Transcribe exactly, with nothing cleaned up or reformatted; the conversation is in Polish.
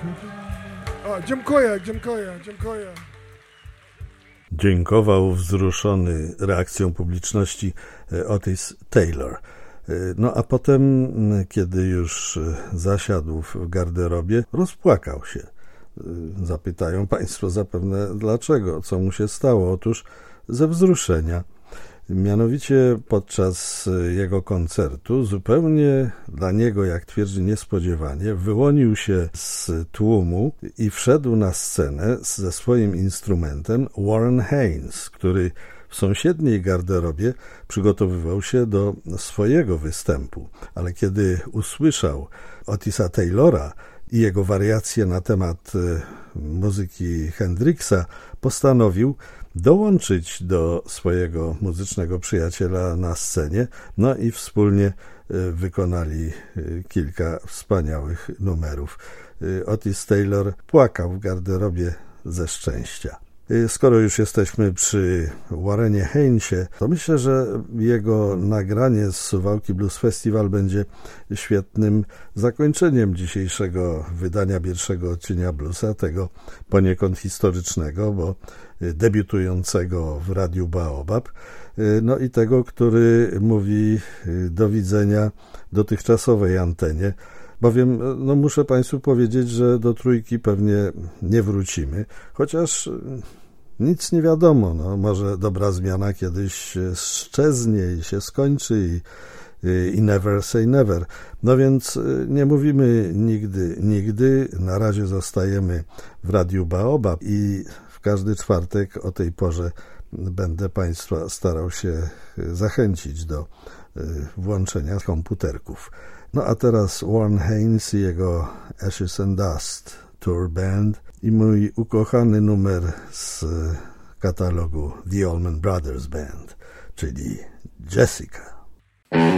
O, dziękuję, dziękuję, dziękuję. Dziękował wzruszony reakcją publiczności Otis Taylor. No a potem, kiedy już zasiadł w garderobie, rozpłakał się. Zapytają Państwo zapewne dlaczego, co mu się stało. Otóż ze wzruszenia. Mianowicie podczas jego koncertu, zupełnie dla niego, jak twierdzi, niespodziewanie, wyłonił się z tłumu i wszedł na scenę ze swoim instrumentem Warren Haynes, który w sąsiedniej garderobie przygotowywał się do swojego występu. Ale kiedy usłyszał Otisa Taylora i jego wariacje na temat muzyki Hendrixa, postanowił dołączyć do swojego muzycznego przyjaciela na scenie, no i wspólnie wykonali kilka wspaniałych numerów. Otis Taylor płakał w garderobie ze szczęścia. Skoro już jesteśmy przy Warrenie Haynesie, to myślę, że jego nagranie z Suwałki Blues Festival będzie świetnym zakończeniem dzisiejszego wydania pierwszego odcienia bluesa, tego poniekąd historycznego, bo debiutującego w Radiu Baobab, no i tego, który mówi do widzenia dotychczasowej antenie, bowiem no, muszę Państwu powiedzieć, że do trójki pewnie nie wrócimy, chociaż nic nie wiadomo, no, może dobra zmiana kiedyś szczeznie i się skończy i, i never say never. No więc nie mówimy nigdy, nigdy, na razie zostajemy w Radiu Baobab i w każdy czwartek o tej porze będę Państwa starał się zachęcić do włączenia komputerków. No a teraz Warren Haynes i jego Ashes and Dust Tour Band i mój ukochany numer z katalogu The Allman Brothers Band, czyli Jessica.